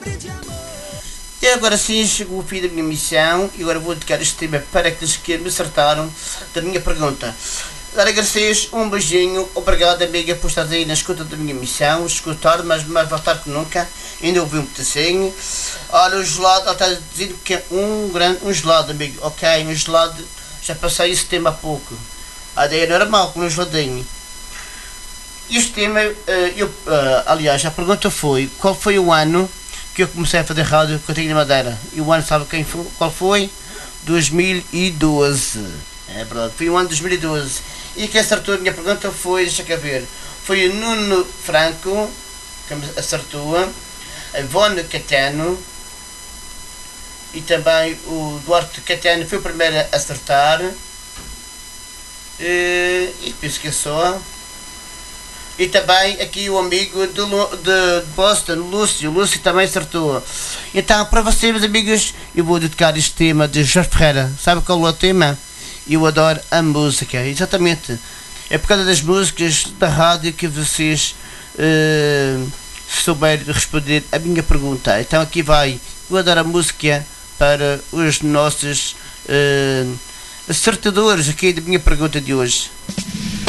E agora sim chegou o fim da minha missão e agora vou dedicar este tema para aqueles que me acertaram da minha pergunta. Dar a vocês um beijinho, obrigado amiga por estar aí na escuta da minha missão, escutar, mas mais voltar que nunca, ainda ouvi um pedacinho. Olha o gelado, ela está a dizer que é um gelado amigo, ok, um gelado, já passei esse tema há pouco. A ideia é normal, com um geladinho. E este tema, aliás, a pergunta foi, qual foi o ano que eu comecei a fazer rádio com a Tinha Madeira? E o ano sabe qual foi? 2012. É verdade, foi o ano de 2012. E quem acertou a minha pergunta foi, deixa cá ver, foi o Nuno Franco, que me acertou, a Ivone Catano, e também o Duarte Catano foi o primeiro a acertar. E penso que é só. E também aqui o amigo de Boston, Lúcio também acertou. Então, para vocês, meus amigos, eu vou dedicar este tema de Jorge Ferreira. Sabe qual é o tema? Eu adoro a música, exatamente. É por causa das músicas da rádio que vocês souberem responder a minha pergunta. Então aqui vai, eu adoro a música para os nossos acertadores aqui da minha pergunta de hoje.